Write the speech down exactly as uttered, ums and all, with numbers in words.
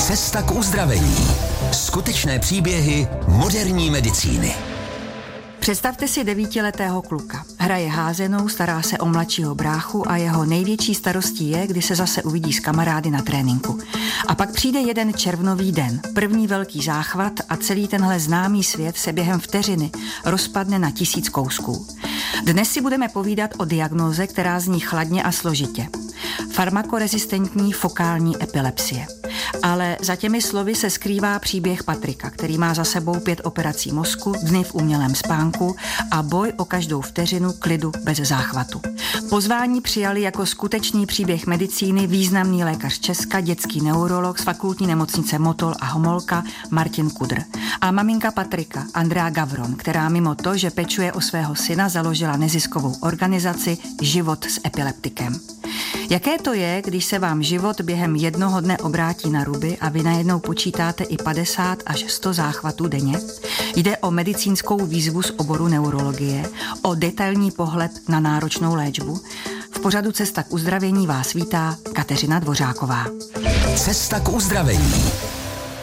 Cesta k uzdravení. Skutečné příběhy moderní medicíny. Představte si devítiletého kluka. Hraje házenou, stará se o mladšího bráchu a jeho největší starostí je, kdy se zase uvidí s kamarády na tréninku. A pak přijde jeden červnový den, první velký záchvat a celý tenhle známý svět se během vteřiny rozpadne na tisíc kousků. Dnes si budeme povídat o diagnóze, která zní chladně a složitě. Farmakorezistentní fokální epilepsie. Ale za těmi slovy se skrývá příběh Patrika, který má za sebou pět operací mozku, dny v umělém spánku a boj o každou vteřinu klidu bez záchvatu. Pozvání přijali jako skutečný příběh medicíny významný lékař Česka, dětský neurolog z fakultní nemocnice Motol a Homolka Martin Kudr a maminka Patrika Andrea Gavron, která mimo to, že pečuje o svého syna, založila neziskovou organizaci Život s epileptikem. Jaké to je, když se vám život během jednoho dne obrátí na ruby a vy najednou počítáte i padesát až sto záchvatů denně? Jde o medicínskou výzvu z oboru neurologie, o detailní pohled na náročnou léčbu. V pořadu Cesta k uzdravení vás vítá Kateřina Dvořáková. Cesta k uzdravení.